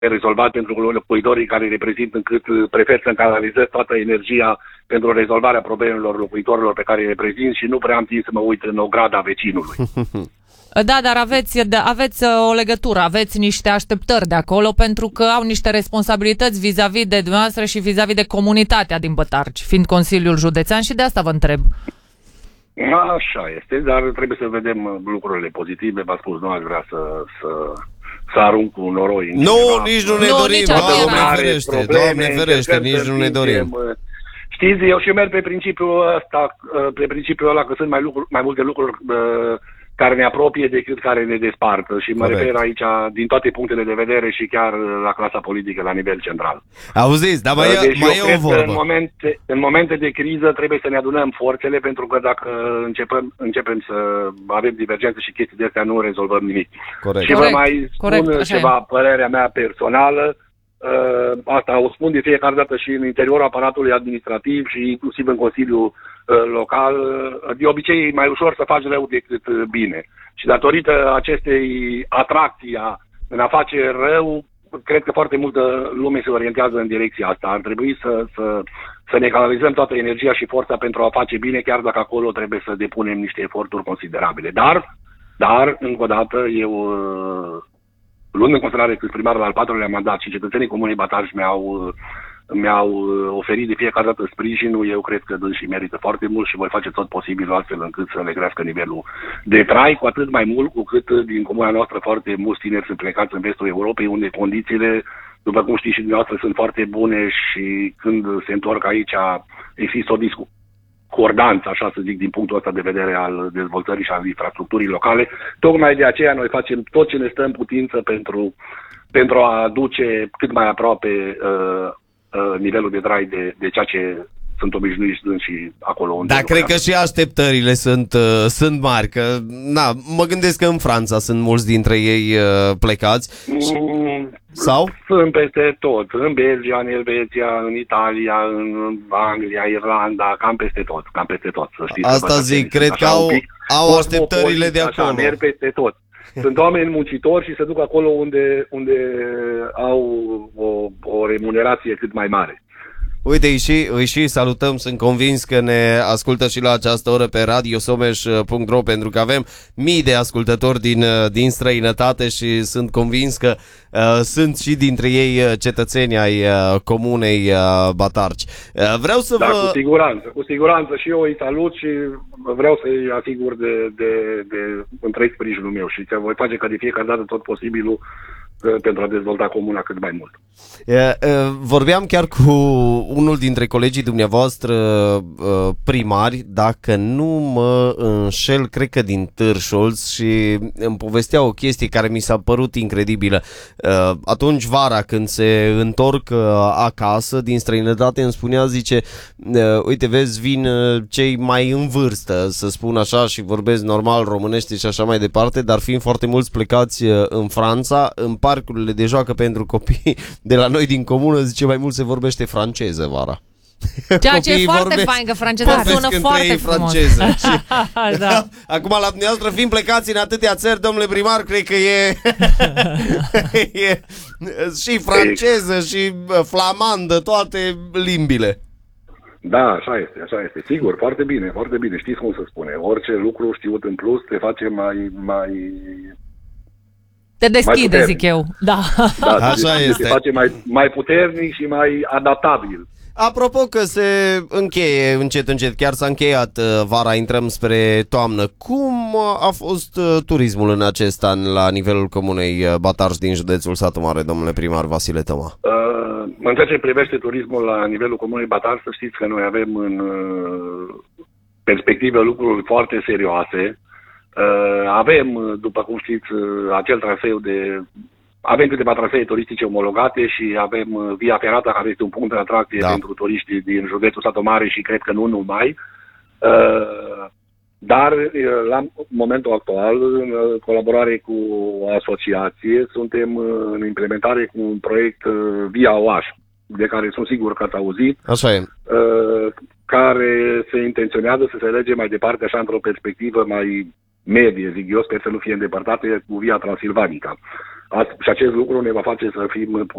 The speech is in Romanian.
rezolvat pentru locuitorii care reprezintă, încât prefer să-mi canalizez toată energia pentru rezolvarea problemelor locuitorilor pe care îi reprezint și nu prea am timp să mă uit în ograda vecinului. Da, dar aveți o legătură, aveți niște așteptări de acolo pentru că au niște responsabilități vis-a-vis de dumneavoastră și vis-a-vis de comunitatea din Bătarci, fiind Consiliul Județean, și de asta vă întreb. Așa este, dar trebuie să vedem lucrurile pozitive. V-am spus, nu aș vrea să arunc cu noroi. Nu, nici nu ne dorim, Doamne ferește, nici nu ne dorim. Știți, eu și merg pe principiul ăsta, pe principiul ăla că sunt mai multe lucruri care ne apropie decât care ne despartă și mă refer aici din toate punctele de vedere și chiar la clasa politică la nivel central. Auziți, dar mai e o vorbă. În momente de criză trebuie să ne adunăm forțele, pentru că dacă începem să avem divergențe și chestii de astea, nu rezolvăm nimic. Corect. Și vă mai spun ceva, părerea mea personală. Asta o spun de fiecare dată și în interiorul aparatului administrativ și inclusiv în Consiliul Local. De obicei e mai ușor să faci rău decât bine. Și datorită acestei atracții în a face rău, cred că foarte multă lume se orientează în direcția asta. Ar trebui să ne canalizăm toată energia și forța pentru a face bine, chiar dacă acolo trebuie să depunem niște eforturi considerabile. Dar încă o dată, eu... luând în considerare că primarul al 4-lea mandat și cetățenii Comunei Bătarci mi-au oferit de fiecare dată sprijinul, eu cred că dânsii merită foarte mult și voi face tot posibilul astfel încât să le crească nivelul de trai, cu atât mai mult cu cât din comuna noastră foarte mulți tineri sunt plecați în vestul Europei, unde condițiile, după cum știți și dumneavoastră, sunt foarte bune și când se întorc aici există o discordanță, așa să zic, din punctul ăsta de vedere al dezvoltării și al infrastructurii locale. Tocmai de aceea noi facem tot ce ne stă în putință pentru a aduce cât mai aproape nivelul de trai de ceea ce sunt obișnuiți și acolo unde... Dar cred că și așteptările sunt mari, că mă gândesc că în Franța sunt mulți dintre ei plecați. Sau? Sunt peste tot, în Belgia, în Elveția, în Italia, în Anglia, Irlanda, cam peste tot, să știți. Asta zic, cred că au așteptările de acolo. Așa, merg peste tot. Sunt oameni muncitori și se duc acolo unde au o remunerație cât mai mare. Uite, îi și salutăm, sunt convins că ne ascultă și la această oră pe radiosomeș.ro, pentru că avem mii de ascultători din străinătate și sunt convins că sunt și dintre ei cetățeni ai comunei Bătarci. Vreau să vă... cu siguranță și eu îi salut și vreau să-i asigur de întreg sprijinul meu și voi face ca de fiecare dată tot posibilul pentru a dezvolta comuna cât mai mult. Vorbeam chiar cu unul dintre colegii dumneavoastră primari, dacă nu mă înșel, cred că din Târșolț, și îmi povestea o chestie care mi s-a părut incredibilă. Atunci vara, când se întorc acasă din străinătate, îmi spunea, zice, uite, vezi, vin cei mai în vârstă, să spun așa, și vorbesc normal românește și așa mai departe, dar fiind foarte mulți plecați în Franța, în parcurile de joacă pentru copii de la noi din comună, zice, mai mult se vorbește franceză vara. Ceea ce e foarte fain, că franceza sună foarte frumos. Da. Acum, la dumneavoastră, fiind plecați în atâtea țări, domnule primar, cred că e și franceză și flamandă, toate limbile. Da, așa este. Sigur, foarte bine. Știți cum se spune. Orice lucru știut în plus te face mai te deschide, zic eu. Da, așa este. Te face mai puternic și mai adaptabil. Apropo că se încheie încet, chiar s-a încheiat vara, intrăm spre toamnă. Cum a fost turismul în acest an la nivelul comunei Bătarci din județul Satu Mare, domnule primar Vasile Toma? În ceea ce privește turismul la nivelul comunei Bătarci, să știți că noi avem în perspectivă lucruri foarte serioase. Avem, după cum știți, acel traseu avem câteva trasee turistice omologate și avem Via Ferata, care este un punct de atracție pentru turiștii din județul Satu Mare și cred că nu numai. Dar la momentul actual, în colaborare cu o asociație, suntem în implementare cu un proiect Via Oaș, de care sunt sigur că ați auzit. Așa e. Care se intenționează să se lege mai departe, așa, într-o perspectivă mai medie, zic eu, sper să nu fie îndepărtate, cu Via Transilvanica. și acest lucru ne va face să fim